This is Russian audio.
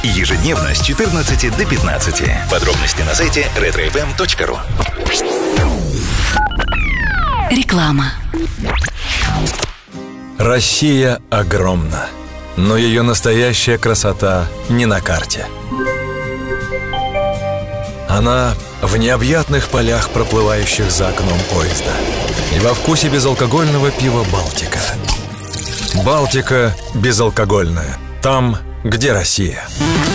Ежедневно с 14 до 15. Подробности на сайте retrofm.ru. Реклама. Россия огромна, но ее настоящая красота не на карте. Она в необъятных полях, проплывающих за окном поезда, и во вкусе безалкогольного пива «Балтика». «Балтика» безалкогольная. Там, где Россия.